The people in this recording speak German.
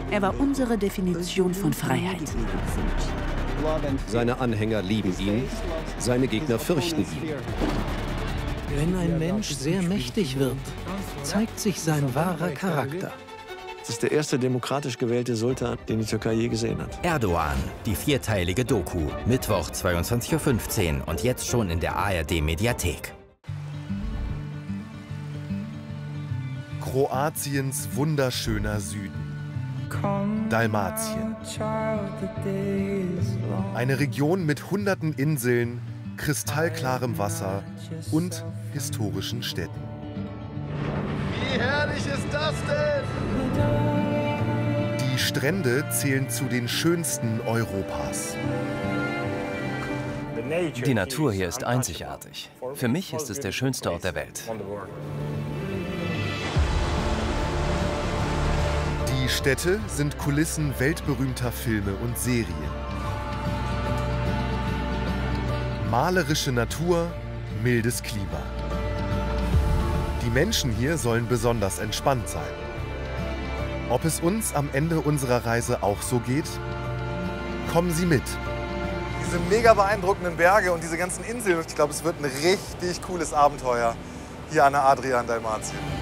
Er war unsere Definition von Freiheit. Seine Anhänger lieben ihn, seine Gegner fürchten ihn. Wenn ein Mensch sehr mächtig wird, zeigt sich sein wahrer Charakter. Es ist der erste demokratisch gewählte Sultan, den die Türkei je gesehen hat. Erdogan, die vierteilige Doku. Mittwoch 22:15 Uhr und jetzt schon in der ARD-Mediathek. Kroatiens wunderschöner Süden. Dalmatien. Eine Region mit hunderten Inseln, kristallklarem Wasser und historischen Städten. Wie herrlich ist das denn? Die Strände zählen zu den schönsten Europas. Die Natur hier ist einzigartig. Für mich ist es der schönste Ort der Welt. Die Städte sind Kulissen weltberühmter Filme und Serien. Malerische Natur, mildes Klima. Die Menschen hier sollen besonders entspannt sein. Ob es uns am Ende unserer Reise auch so geht? Kommen Sie mit. Diese mega beeindruckenden Berge und diese ganzen Inseln, ich glaube, es wird ein richtig cooles Abenteuer hier an der Adria in Dalmatien.